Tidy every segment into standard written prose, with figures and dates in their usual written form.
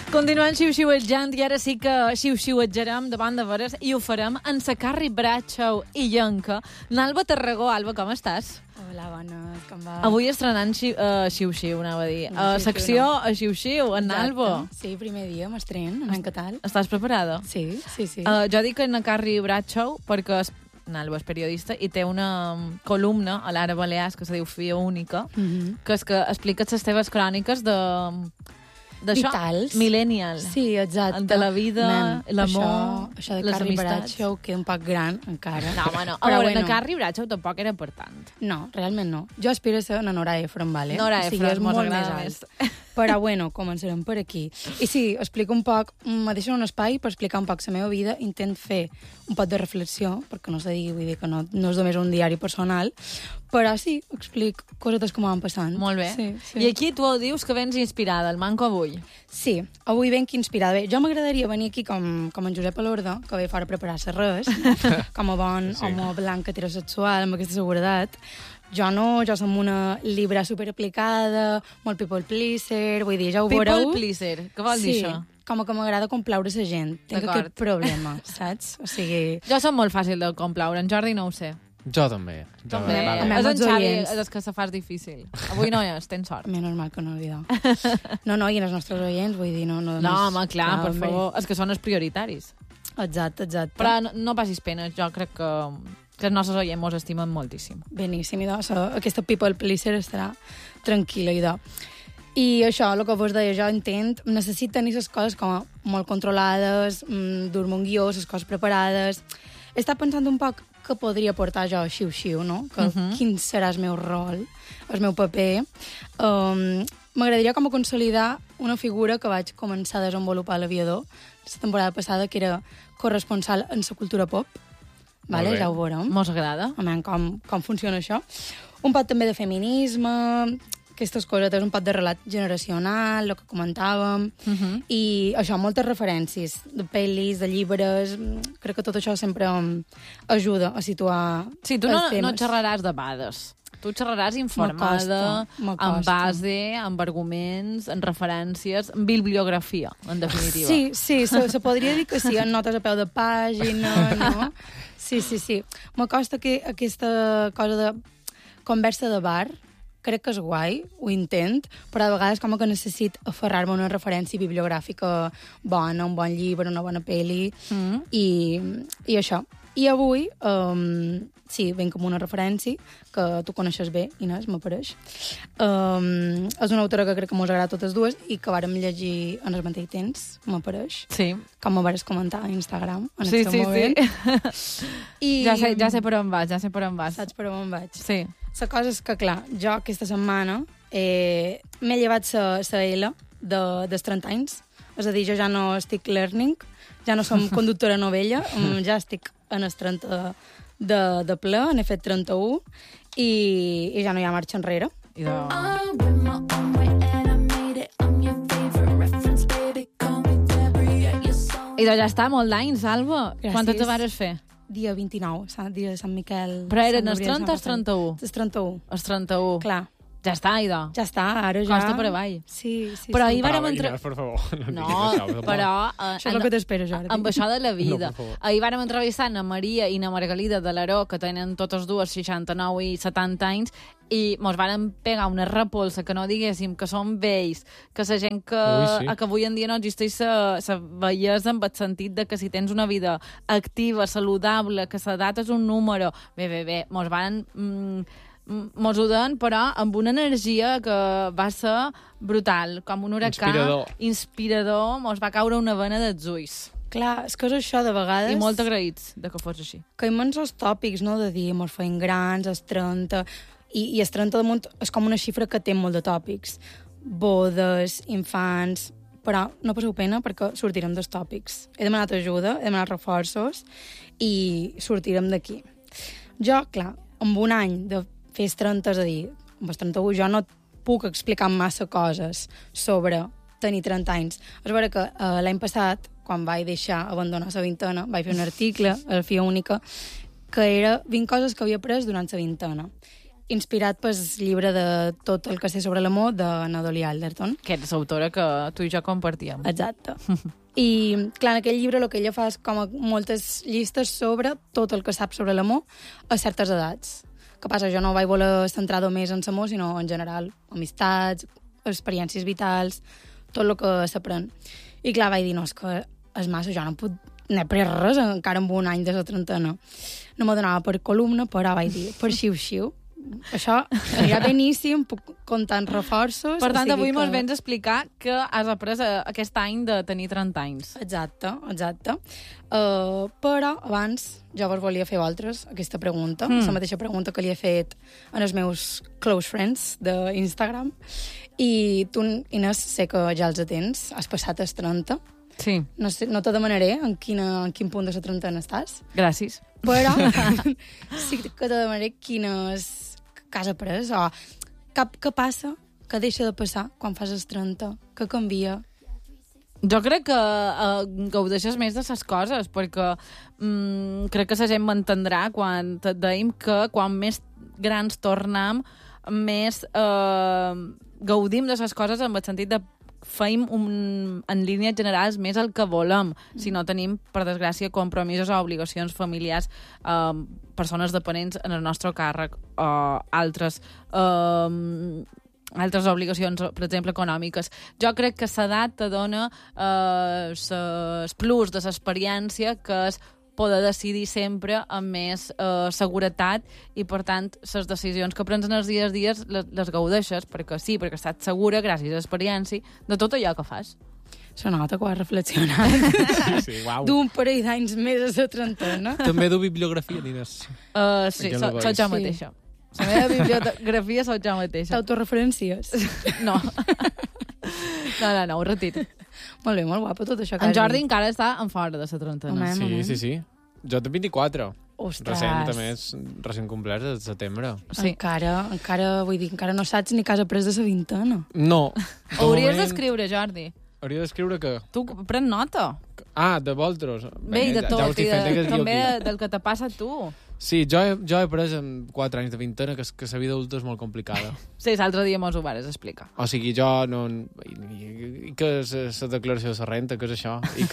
Continuant xiu-xiuetjant, i ara sí que xiu-xiuetjarem davant de veres i ho farem en sa Carri Bradshaw i Llenca. Nalba Tarragó, Alba, com estàs? Hola, bones, com va? Avui estrenant xiu-xiu, anava a dir. Secció a xiu-xiu, en Nalba. Sí, primer dia, m'estren, en què tal? Estàs preparada? Sí. Jo dic en Carri Bradshaw perquè Nalba és periodista i té una columna a l'Ara Balears que se diu Filla Única, que és que explica les teves cròniques d'això, millennial. Sí, exacte. De la vida, l'amor, això de les Carri amistats. Bradshaw queda un poc gran, encara. No, home, no. A veure, de Carri Bradshaw tampoc era per tant. No, realment no. Jo aspiro a ser una Nora Ephron, vale? Nora Ephron, és molt més alt. Però, bueno, començarem per aquí. I sí, explico un poc, me deixen un espai per explicar un poc la meva vida, intent fer un poc de reflexió, perquè no se digui, vull dir que no és només un diari personal, però sí, explico cosetes que m'han passant. Molt bé. Sí. I aquí tu dius que vens inspirada, el manco avui. Sí, avui venc inspirada. Bé, jo m'agradaria venir aquí com en Josep Alorda, que ve fora a preparar-se res, com a bon home blanc heterosexual, amb aquesta seguretat. Jo no, jo som una libra superaplicada, molt people pleaser, vull dir, ja ho veureu. People pleaser, què vol dir això? Com que m'agrada complaure la gent. Tinc aquest problema, saps? O sigui... Jo som molt fàcil de complaure, en Jordi no ho sé. Jo també. És en Xavi, és que se fa difícil. Avui no és, tens sort. Més normal que no oblidar. No, i els nostres oients, vull dir, no... No, home, clar, per favor, és que són els prioritaris. Exacte. Però no passis penes, jo crec que els nostres oients mos estimen moltíssim. Beníssim, aquesta people pleaser estarà tranquil·la, idò. I això, el que vos deia, jo necessito tenir les coses com molt controlades, dur-me un guió, les coses preparades. He estat pensant un poc que podria portar jo xiu-xiu, no? Quin serà el meu rol, el meu paper. M'agradaria com a consolidar una figura que vaig començar a desenvolupar a l'Aviador la temporada passada, que era corresponsal en la cultura pop. Vale, ja ho veurem. Mos agrada. Com funciona això. Un poc també de feminisme, aquestes cosetes, un poc de relat generacional, el que comentàvem, i això, moltes referències de pel·lis, de llibres. Crec que tot això sempre ajuda a situar sí, tu no xerraràs de bades. Tu xerraràs informada, amb base, amb arguments, en referències, en bibliografia, en definitiva. Sí, se podria dir que sí, en notes a peu de pàgina, no? Sí. M'acosta que aquesta cosa de conversa de bar, crec que és guai, ho intent, però a vegades com que necessit aferrar-me a una referència bibliogràfica bona, un bon llibre, una bona pel·li, i això. I avui, sí, venc com una referència, que tu coneixes bé, Inés, m'apareix. És una autora que crec que mos agrada totes dues i que vàrem llegir en el mateix temps, m'apareix. Sí. Com me vas comentar a Instagram. Sí. I... Ja sé per on vas. Saps per on vaig? Sí. La cosa és que, clar, jo aquesta setmana m'he llevat la L dels 30 anys. És a dir, jo ja no estic learning, ja no som conductora novella, ja estic en els 30 de ple, n'he fet 31, i ja no hi ha marxa enrere. I ja està, molt d'anys, Alba. Quan te vares fer? Dia 29, dia de Sant Miquel. Però eren els 30 o els 31? Els 31. Els 31. Clar. Ja està, idò. Ja està, ara ja... Costa per avall. Sí. Però ahir vàrem entrar... Per favor. No, però... Això és el que t'espero, Jordi. Amb això de la vida. Ahir vàrem entrevistar na Maria i na Margalida de l'Aró, que tenen totes dues 69 i 70 anys, i mos vàrem pegar una repolsa que no diguéssim que són vells, que la gent que avui en dia no existeix la bellesa en el sentit de que si tens una vida activa, saludable, que l'edat és un número... Bé, mos van... mos ho den, però amb una energia que va ser brutal, com un huracà. Inspirador, mos va caure una vena dels ulls. Clar, és que és això, de vegades... I molt agraïts de que fos així. Que immens els tòpics, no?, de dir, mos feim grans, els 30... I els 30 damunt és com una xifra que té molt de tòpics. Bodes, infants... Però no passeu pena perquè sortirem dels tòpics. He demanat ajuda, he demanat reforços i sortirem d'aquí. Jo, clar, amb un any de fer els 30, és a dir, amb els 31, jo no puc explicar massa coses sobre tenir 30 anys. És vera que l'any passat, quan vaig deixar abandonar la vintena, vaig fer un article a la Filla Única que era 20 coses que havia après durant la vintena. inspirat pel llibre de Tot el que sé sobre l'amor de Nadoli Alderton. Que és l'autora que tu i jo compartíem. Exacte. I, clar, en aquell llibre el que ella fa és com moltes llistes sobre tot el que sap sobre l'amor a certes edats. Què passa? Jo no vaig voler centrar més en l'amor, sinó en general. Amistats, experiències vitals, tot el que s'aprèn. I clar, vaig dir, no, és que és massa, jo no he pres res encara amb un any de la trentena. No me donava per columna, però vaig dir, per xiu-xiu. Això anirà beníssim, puc comptar en reforços. Per tant, avui mos vens a explicar que has après aquest any de tenir 30 anys. Exacte. Però abans jo vos volia fer vosaltres aquesta pregunta, la mateixa pregunta que li he fet en els meus close friends d'Instagram. I tu, Inés, sé que ja els tens, has passat els 30. Sí. No te demanaré en quin punt de la trentena estàs. Gràcies. Però sí que te demanaré quines que has après, o què passa, què deixa de passar quan fas els 30, què canvia. Jo crec que gaudeixes més de les coses, perquè crec que la gent m'entendrà quan et dèiem que quan més grans tornem, més gaudim de les coses en el sentit de feim en línies generals més el que volem, si no tenim, per desgràcia, compromisos o obligacions familiars, persones dependents en el nostre càrrec, altres obligacions, per exemple, econòmiques. Jo crec que l'edat te dona el plus de l'experiència, que és poder decidir sempre amb més seguretat i, per tant, les decisions que prens en els dies a dies les gaudeixes, perquè estàs segura, gràcies a l'experiència, de tot allò que fas. Se nota que ho has reflexionat. Sí, uau. D'un parell d'anys més a la trentena. També du bibliografia, Nines. Sí, soc jo mateixa. La meva bibliografia soc jo mateixa. T'autoreferencies? No. No, ho retiro. Molt bé, molt guapo tot això. En Jordi encara està en fora de la trentena. Sí. Jo tinc 24. Ostres. Recent complert de setembre. Sí. Encara, vull dir, encara no saps ni que has après de la vintena. No. Hauries d'escriure, Jordi. Hauria d'escriure què? Tu pren nota. De vosaltres. Bé, i de tot, també del que te passa a tu. Sí, jo he après en 4 anys de vintena que la vida adulta és molt complicada. Sí, l'altre dia mos ho vares explicar. O sigui, jo no... I què és la declaració de la renta, què és això?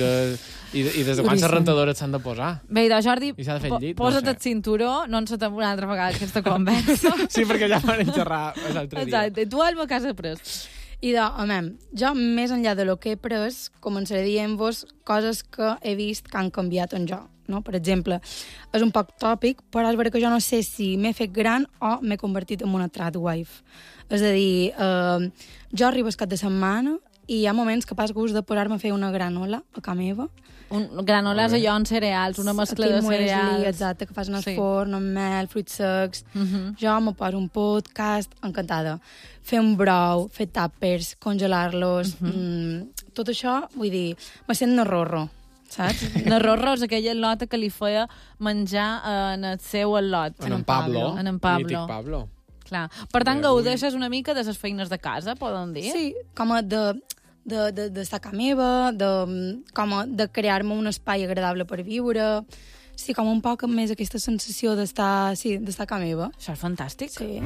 I des de quan les rentadores s'han de posar? Bé, de Jordi, I s'ha de fer el llit? posa't el cinturó, no ens setem una altra vegada aquesta conversa. Sí, perquè ja van xerrar l'altre dia. Exacte, i tu, Alba, què has après? I jo, més enllà de lo que he pres, començaré dient-vos coses que he vist que han canviat en jo. No? Per exemple, és un poc tòpic, però és veritat que jo no sé si m'he fet gran o m'he convertit en una tradwife. És a dir, jo arribo al cap de setmana i hi ha moments que pas gust de posar-me a fer una granola a casa meva. Granola és allò amb cereals, una mescla de cereals. Exacte, que fas en el forn, amb mel, fruits secs. Jo me poso un podcast, encantada. Fer un brou, fer tàpers, congelar-los... Tot això, vull dir, me sent narrorro, saps? Narrorro és aquella lota que li feia menjar en el seu al·lot. En Pablo. Mític Pablo. Clar. Per tant, gaudeixes una mica de les feines de casa, poden dir? Sí, com a d'estar a casa meva, de crear-me un espai agradable per viure. Sí, com un poc més aquesta sensació d'estar a casa meva. Això és fantàstic. Sí.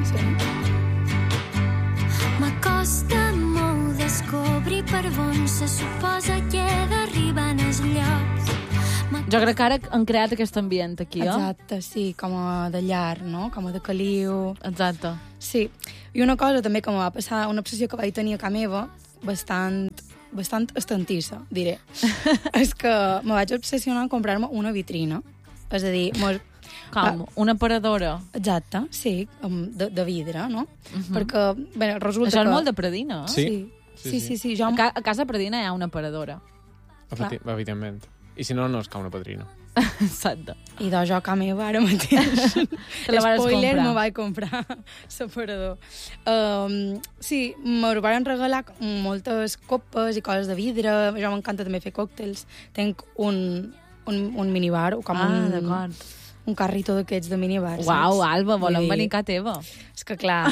M'acosta molt descobrir per on se suposa que he d'arribar en els llocs. Jo crec que ara han creat aquest ambient aquí, Exacte, sí, com a de llar, no? Com a de caliu. Exacte. Sí. I una cosa també que me va passar, una obsessió que vaig tenir a casa meva, bastant estantissa, diré. És que me vaig obsessionar en comprar-me una vitrina. És a dir... Com? Una aparadora? Exacte, sí, de vidre, no? Perquè, bé, resulta Això que... és molt de Predina, Sí. Jo... A casa Predina hi ha una aparadora. Evidentment. I si no, no es cau una padrina. Exacte. I jo a casa meva ara mateix. Spoiler, me vaig comprar l'aparador. Sí, me van regalar moltes copes i coses de vidre. Jo m'encanta també fer còctels. Tenc un minibar, com un carrito d'aquests de minibars. Uau, Alba, volem venir a casa teva. És que clar...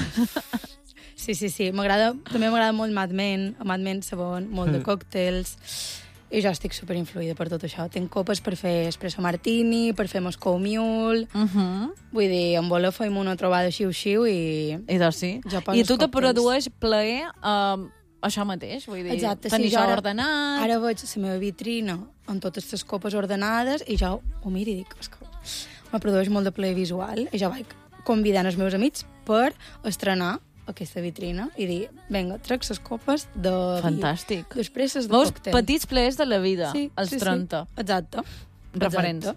Sí. També m'agrada molt Mad Men. A Mad Men saben molt de còctels. I jo estic superinfluïda per tot això. Tinc copes per fer espresso martini, per fer Moscow Mule... Vull dir, en voler fem una trobada xiu-xiu i... I doncs sí. I tu te produeix plaer això mateix? Vull dir, exacte, tenir sí, això ara, ordenat... Ara veig la meva vitrina amb totes les copes ordenades i jo ho miro i dic, és que me produeix molt de plaer visual i jo vaig convidant els meus amics per estrenar aquesta vitrina i dir, vinga, trec les copes de... Fantàstic. D'expresses de Veus còctel. petits plaers de la vida, sí, als 30. Sí. Exacte. Referents.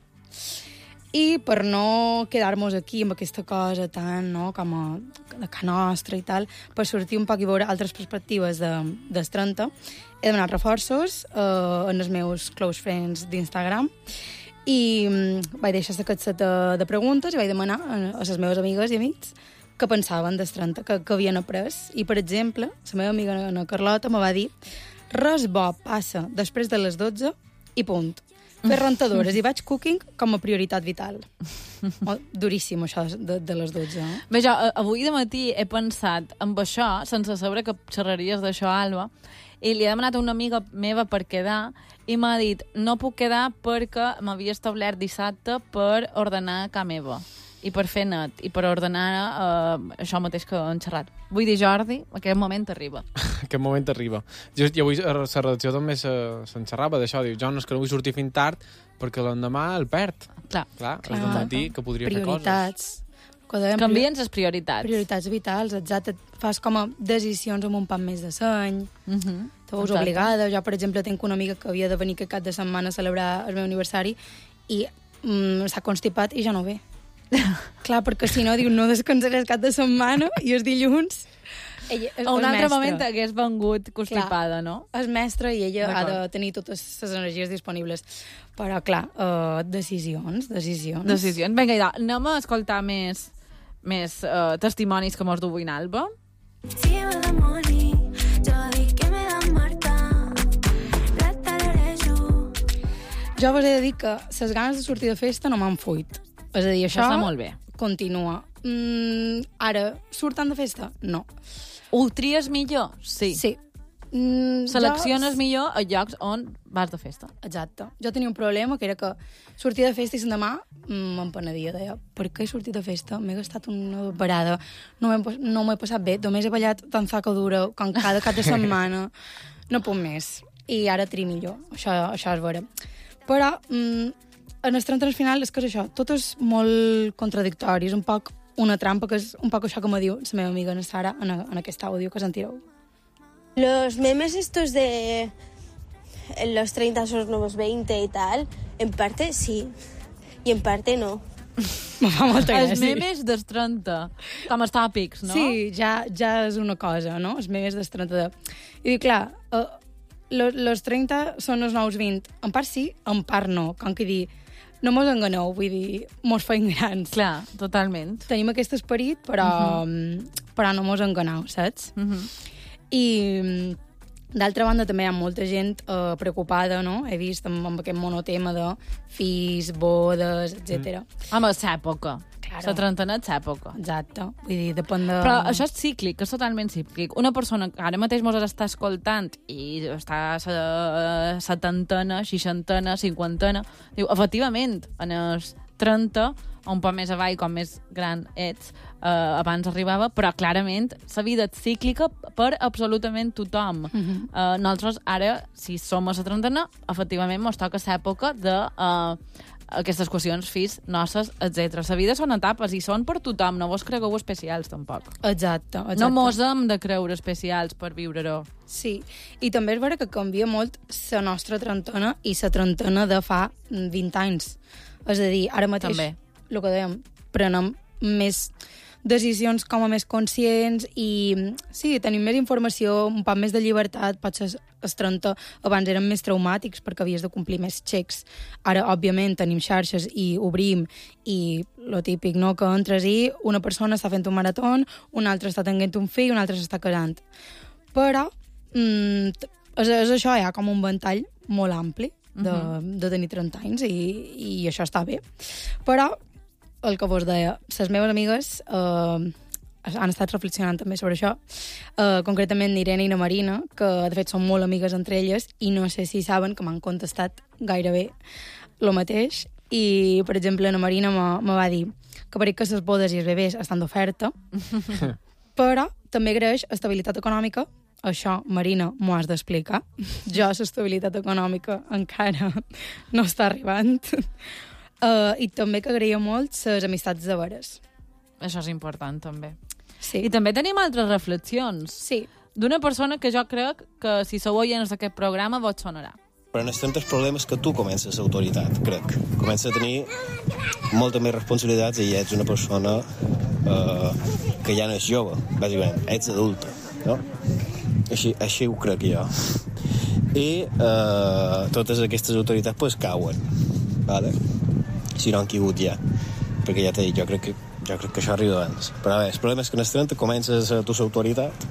I per no quedar-nos aquí amb aquesta cosa tan, no, com a de ca nostra i tal, per sortir un poc i veure altres perspectives dels 30, he demanat reforços en els meus close friends d'Instagram i vaig deixar aquest set de preguntes i vaig demanar a les meves amigues i amics que pensaven dels 30, que havien après. I, per exemple, la meva amiga Ana Carlota me va dir res bo passa després de les 12 i punt. Fer rentadores i batch cooking com a prioritat vital. Duríssim, això de les 12. Bé, jo avui de matí he pensat amb això, sense saber que xerraries d'això, Alba, i li he demanat a una amiga meva per quedar i m'ha dit no puc quedar perquè m'havia establert dissabte per ordenar a ca meva i per fer net, i per ordenar això mateix que han xerrat. Vull dir, Jordi, aquest moment arriba. Aquest moment arriba. Jo avui a la redacció també se'n xerrava d'això. Diu, jo no és que no vull sortir fins tard perquè l'endemà el perd. Clar. És de matí que podria prioritats. fer coses. Canvien les prioritats. Prioritats vitals, exacte. Fas com a decisions amb un poc més de seny. Te veus obligada. Jo, per exemple, tinc una amiga que havia de venir aquest cap de setmana a celebrar el meu aniversari i s'ha constipat i ja no ve. Clar, perquè si no, diu, no descansaràs cap de setmana i els dilluns... A un altre moment hagués vengut constipada, no? És mestra i ella ha de tenir totes les energies disponibles. Però, clar, decisions. Vinga, anem a escoltar més testimonis que mos duguin, Alba. Sí, me da Moni, jo dic que me da Marta, la tararejo. Jo vos he de dir que les ganes de sortir de festa no m'han fuit. És a dir, això està molt bé. Continua. Ara, surten de festa? No. Ho tries millor? Sí. Sí. Selecciones millor a llocs on vas de festa. Exacte. Jo tenia un problema, que era que sortia de festa i l'endemà m'empenedia. Deia, per què he sortit de festa? M'he gastat una parada, no m'he passat bé, només he ballat tan saca dura com cada cap de setmana. No puc més. I ara tria millor. Això és vera. Però en els 30 final és que és això, tot és molt contradictori, és un poc una trampa, que és un poc això que me diu la meva amiga Sara en aquest àudio que sentireu. Los memes estos de los 30 son los nuevos 20 y tal, en parte sí, y en parte no. Me fa molta gràcia. Els memes dels 30, com els tòpics, no? Sí, ja és una cosa, no? Els memes dels 30. I dic, clar, los 30 són els nous 20. En part sí, en part no. Com que dir, no mos enganeu, vull dir, mos feim grans. Clar, totalment. Tenim aquest esperit, però no mos enganeu, saps? I d'altra banda també hi ha molta gent preocupada, no? He vist amb aquest monotema de fills, bodes, etc. Home, és època. La trentena és època. Exacte. Vull dir, depèn de... Però això és cíclic, és totalment cíclic. Una persona que ara mateix mos està escoltant i està a setantena, seixantena, cinquantena, diu, efectivament, en els 30, un poc més avall, com més gran ets, abans arribava, però clarament la vida és cíclica per absolutament tothom. Nosaltres ara, si som a la trentena, efectivament mos toca l'època de aquestes qüestions, fills, noces, etc. La vida són etapes i són per tothom, no vos cregueu especials, tampoc. Exacte. No mos hem de creure especials per viure-ho. Sí, i també és vera que canvia molt la nostra trentena i la trentena de fa 20 anys. És a dir, ara mateix, també. El que dèiem, prenem més decisions com a més conscients i sí, tenim més informació, un poc més de llibertat. Potser els 30 abans eren més traumàtics perquè havies de complir més xecs. Ara, òbviament, tenim xarxes i obrim i lo típic, no?, que entres i una persona està fent un marató, una altra està tenint un fill, una altra s'està casant. Però és això, hi ha com un ventall molt ampli de tenir 30 anys i això està bé. Però el que vos deia, les meves amigues han estat reflexionant també sobre això. Concretament Irene i na Marina, que de fet són molt amigues entre elles, i no sé si saben que m'han contestat gairebé el mateix. I, per exemple, na Marina me va dir que per que les bodes i els bebès estan d'oferta, però també agraeix estabilitat econòmica. Això, Marina, m'ho has d'explicar. Jo, l'estabilitat econòmica encara no està arribant. I també que agraïa molt les amistats de veres. Això és important, també. Sí. I també tenim altres reflexions. Sí. D'una persona que jo crec que, si sou oients d'aquest programa, vos sonarà. Però en el problema és que tu comences l'autoritat, crec. Comences a tenir molta més responsabilitats i ja ets una persona que ja no és jove, bàsicament. Ets adulta, no? Així ho crec jo. I totes aquestes autoritats pues, cauen, vale? Si no han caigut ja. Perquè ja t'he dit, jo crec que això arriba abans. Però a veure, el problema és que en el 30 comences a tu l'autoritat.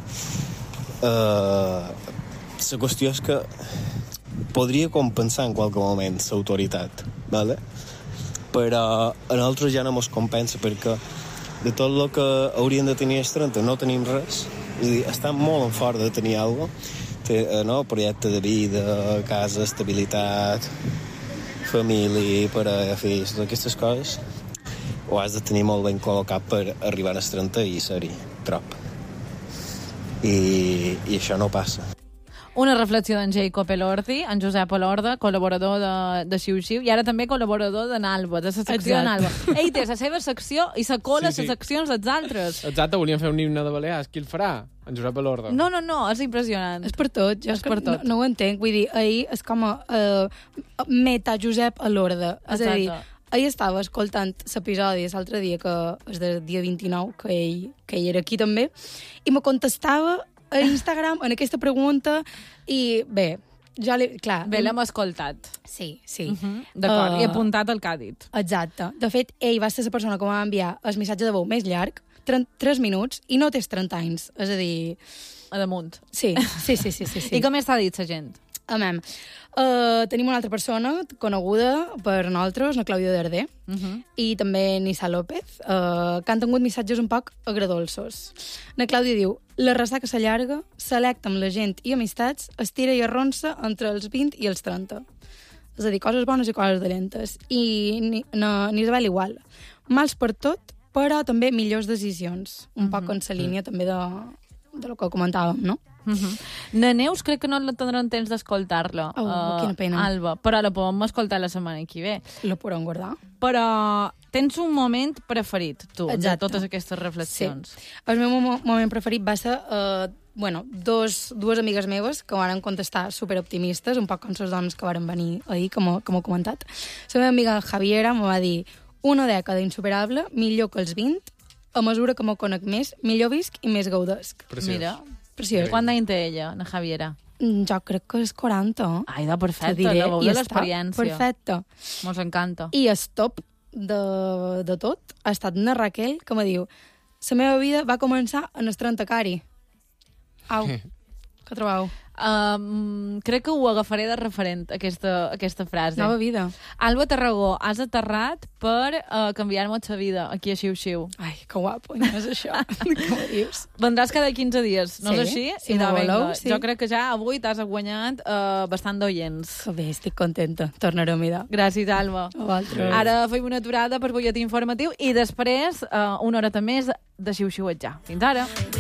La qüestió és que podria compensar en qualque moment l'autoritat, ¿vale? Però a nosaltres ja no mos compensa perquè de tot el que hauríem de tenir els 30 no tenim res. És a dir, estem molt en fort de tenir alguna cosa, no? Projecte de vida, casa, estabilitat, família, parella, fills, totes aquestes coses. Ho has de tenir molt ben col·locat per arribar als 30 i ser-hi trop. I això no passa. Una reflexió d'en Jacob Elordi, en Josep Elorda, col·laborador de Xiu-Xiu, i ara també col·laborador de Nalba, de la secció de Nalba. Ell té la seva secció i se cola les seccions dels altres. Exacte, volíem fer un himne de Balears. Qui el farà? En Josep Elorda. No, és impressionant. És per tot, jo és per tot. No ho entenc, vull dir, ahir és com a meta Josep Elorda. És a dir, ahir estava escoltant l'episodi l'altre dia, que és del dia 29, que ell era aquí també, i me contestava a Instagram en aquesta pregunta i bé, ja clar... Bé, l'hem escoltat. Sí. D'acord, i apuntat el que ha dit. Exacte. De fet, ell va ser la persona que va enviar el missatge de veu més llarg, 3 minuts, i no tens 30 anys. És a dir... A damunt. Sí. I què més t'ha dit la gent? Tenim una altra persona coneguda per nosaltres, la Clàudia Darder, i també Nissa López, que han tingut missatges un poc agradolços. La Clàudia diu: la ressaca s'allarga, s'electa amb la gent i amistats, estira i arronsa entre els 20 i els 30. És a dir, coses bones i coses dolentes. I Isabel igual. Mals per tot, però també millors decisions. Un poc en la línia també de lo que comentàvem, no? Na Neus crec que no la tindrem temps d'escoltar-la. Quina pena. Alba, però la podem escoltar la setmana que ve. La podem guardar. Però tens un moment preferit, tu, exacte, de totes aquestes reflexions. Sí. El meu moment preferit va ser dues amigues meves que van contestar superoptimistes, un poc com les dones que van venir ahir, com he comentat. La meva amiga Javiera me va dir: una dècada insuperable, millor que els 20, a mesura que m'ho conec més, millor visc i més gaudesc. Preciós. Mira, preciós. Quant d'any té ella, na Javiera? Jo crec que és 40. Ai, perfecte, la veu de l'experiència. Perfecte. Mos encanta. I el top de tot ha estat na Raquel, que me diu: la meva vida va començar en el 30 cari. Au, què trobeu? Crec que ho agafaré de referent, aquesta frase. Nova vida. Alba Tarragó, has aterrat per canviar-me la vida aquí a Xiu-Xiu. Ai, que guapo, no és això. Com ho dius? Vendràs cada 15 dies, no és així? Si m'ho voleu, sí. Jo crec que ja avui t'has guanyat bastant d'oients. Que bé, estic contenta. Tornaré a mirar. Gràcies, Alba. A vosaltres. Ara fem una aturada per butlletí informatiu i després una horeta més de Xiu-Xiuetjar. Fins ara.